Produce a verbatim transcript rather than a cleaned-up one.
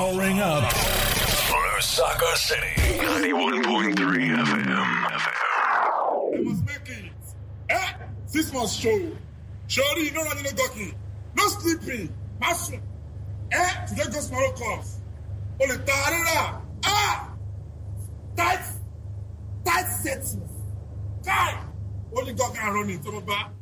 powering up Osaka City. ninety-one point three F M. We must make it. Eh? Six months show. Surely, no running, no ducking. No sleeping. Master. Eh? Today goes tomorrow comes. Only Tarara. Ah! Tight. Tight settings. Tight. Only God can run it. Some of that.